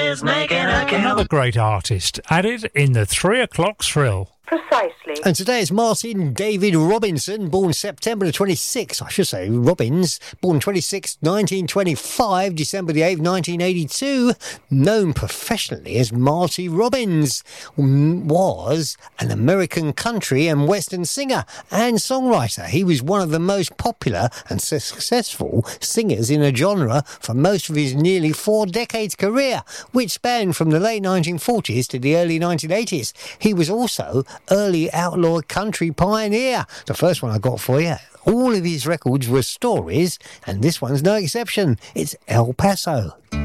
is making a kill. Another great artist added in the 3 o'clock thrill. Precisely. And today is Martin David Robinson, born September the 26th, I should say, Robbins, born 26th, 1925, December the 8th, 1982, known professionally as Marty Robbins, was an American country and western singer and songwriter. He was one of the most popular and successful singers in a genre for most of his nearly 4 decades career, which spanned from the late 1940s to the early 1980s. He was also early outlaw country pioneer. The first one I got for you. All of his records were stories, and this one's no exception. It's El Paso.